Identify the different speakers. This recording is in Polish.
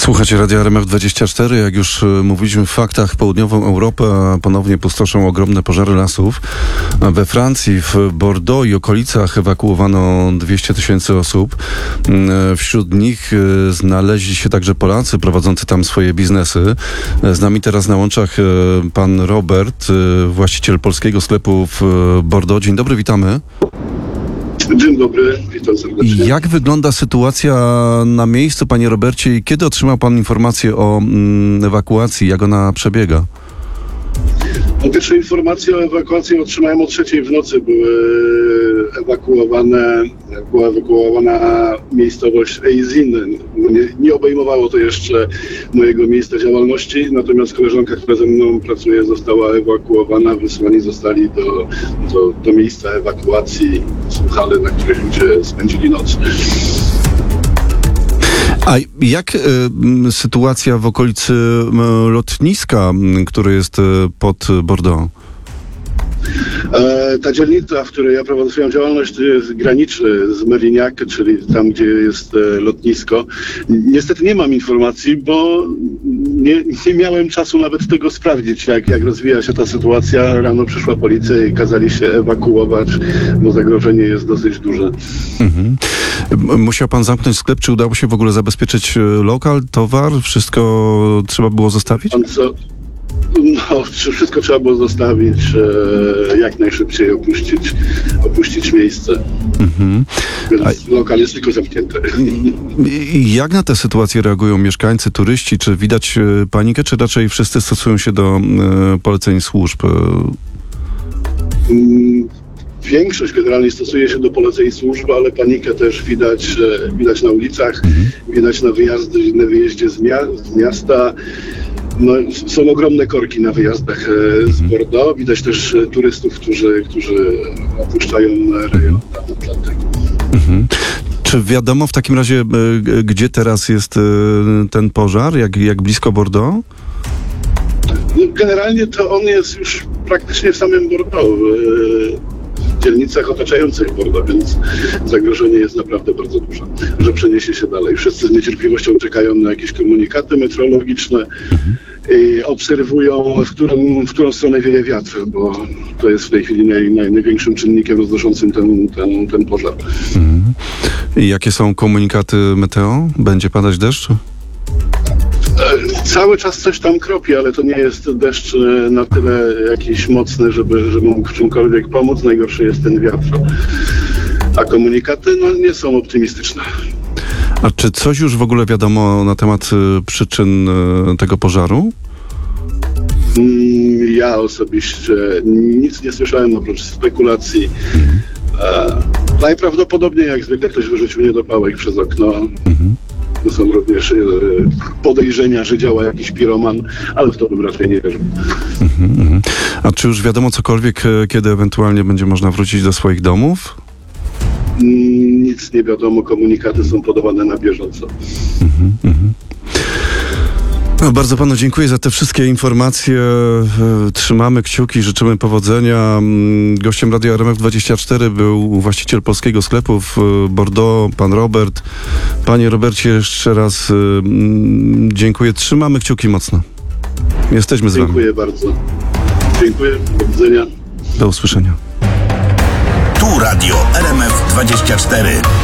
Speaker 1: Słuchacie Radia RMF24. Jak już mówiliśmy w faktach, południową Europę ponownie pustoszą ogromne pożary lasów. We Francji, w Bordeaux i okolicach ewakuowano 200 000 osób. Wśród nich znaleźli się także Polacy prowadzący tam swoje biznesy. Z nami teraz na łączach pan Robert, właściciel polskiego sklepu w Bordeaux. Dzień dobry, witamy.
Speaker 2: Dzień dobry, witam serdecznie.
Speaker 1: Jak wygląda sytuacja na miejscu, panie Robercie, i kiedy otrzymał pan informację o ewakuacji? Jak ona przebiega?
Speaker 2: Po pierwsze informacje o ewakuacji otrzymałem o 3:00 w nocy. Była ewakuowana miejscowość Eysines. Nie obejmowało to jeszcze mojego miejsca działalności, natomiast koleżanka, która ze mną pracuje, została ewakuowana. Wysłani zostali do miejsca ewakuacji, hale, na których ludzie spędzili noc.
Speaker 1: A jak sytuacja w okolicy lotniska, które jest pod Bordeaux?
Speaker 2: Ta dzielnica, w której ja prowadzę swoją działalność, graniczy z Mérignac, czyli tam, gdzie jest lotnisko. Niestety nie mam informacji, bo nie miałem czasu nawet tego sprawdzić, jak rozwija się ta sytuacja. Rano przyszła policja i kazali się ewakuować, bo zagrożenie jest dosyć duże. Mhm.
Speaker 1: Musiał pan zamknąć sklep? Czy udało się w ogóle zabezpieczyć lokal, towar? Wszystko trzeba było zostawić?
Speaker 2: No, wszystko trzeba było zostawić, jak najszybciej opuścić miejsce. Mhm. Więc lokal jest tylko zamknięty.
Speaker 1: Jak na tę sytuację reagują mieszkańcy, turyści? Czy widać panikę, czy raczej wszyscy stosują się do poleceń służb?
Speaker 2: Większość generalnie stosuje się do poleceń służb, ale panikę też widać na ulicach, widać na wyjeździe z miasta. No, są ogromne korki na wyjazdach z Bordeaux. Widać też turystów, którzy opuszczają rejon Atlantyku.
Speaker 1: Czy wiadomo w takim razie, gdzie teraz jest ten pożar? Jak blisko Bordeaux?
Speaker 2: No, generalnie to on jest już praktycznie w samym Bordeaux, w dzielnicach otaczających Bordeaux, więc zagrożenie jest naprawdę bardzo duże, że przeniesie się dalej. Wszyscy z niecierpliwością czekają na jakieś komunikaty meteorologiczne i obserwują, w którą stronę wieje wiatr, bo to jest w tej chwili największym czynnikiem roznoszącym ten pożar.
Speaker 1: I jakie są komunikaty meteo? Będzie padać deszcz?
Speaker 2: Cały czas coś tam kropi, ale to nie jest deszcz na tyle jakiś mocny, żeby mógł w czymkolwiek pomóc. Najgorszy jest ten wiatr. A komunikaty nie są optymistyczne.
Speaker 1: A czy coś już w ogóle wiadomo na temat przyczyn tego pożaru?
Speaker 2: Ja osobiście nic nie słyszałem oprócz spekulacji. Najprawdopodobniej jak zwykle ktoś wyrzucił niedopałek przez okno. To są również podejrzenia, że działa jakiś piroman, ale w to bym raczej nie wierzył.
Speaker 1: A czy już wiadomo cokolwiek, kiedy ewentualnie będzie można wrócić do swoich domów?
Speaker 2: Nic nie wiadomo, komunikaty są podawane na bieżąco.
Speaker 1: No, bardzo panu dziękuję za te wszystkie informacje. Trzymamy kciuki, życzymy powodzenia. Gościem Radia RMF24 był właściciel polskiego sklepu w Bordeaux, pan Robert. Panie Robercie, jeszcze raz dziękuję. Trzymamy kciuki mocno. Jesteśmy z wami.
Speaker 2: Dziękuję bardzo. Dziękuję. Do widzenia.
Speaker 1: Do usłyszenia.
Speaker 3: Tu Radio RMF24.